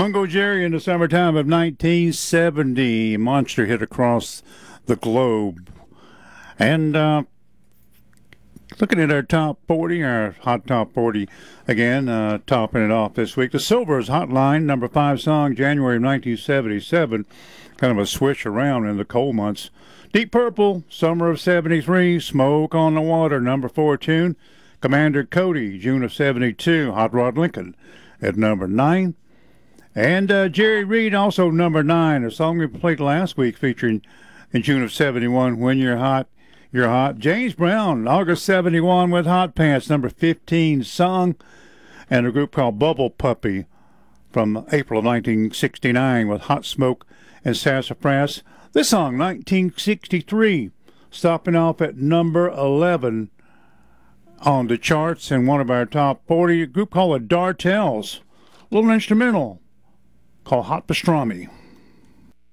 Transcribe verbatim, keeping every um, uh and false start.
Mungo Jerry in the summertime of nineteen seventy. Monster hit across the globe. And uh, looking at our top forty, our hot top forty again, uh, topping it off this week. The Silvers Hotline, number five song, January of nineteen seventy-seven. Kind of a swish around in the cold months. Deep Purple, summer of seventy-three. Smoke on the Water, number four tune. Commander Cody, June of seventy-two. Hot Rod Lincoln at number nine. And uh, Jerry Reed, also number nine, a song we played last week featuring in June of seventy-one, When You're Hot, You're Hot. James Brown, August seventy-one with Hot Pants, number fifteen song. And a group called Bubble Puppy from April of nineteen sixty-nine with Hot Smoke and Sassafras. This song, nineteen sixty-three, stopping off at number eleven on the charts and one of our top forty. A group called the Dartels, a little instrumental called Hot Pastrami.